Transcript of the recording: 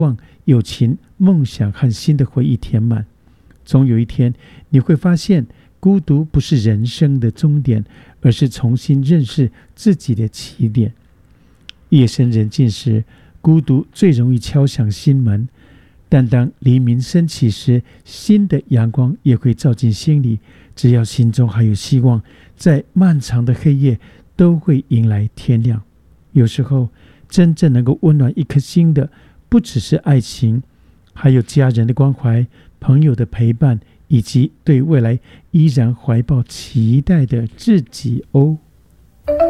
友情、梦想和新的回忆填满。总有一天，你会发现，孤独不是人生的终点，而是重新认识自己的起点。夜深人静时，孤独最容易敲响心门，但当黎明升起时，新的阳光也会照进心里。只要心中还有希望，在漫长的黑夜都会迎来天亮。有时候，真正能够温暖一颗心的，不只是爱情，还有家人的关怀、朋友的陪伴，以及对未来依然怀抱期待的自己哦。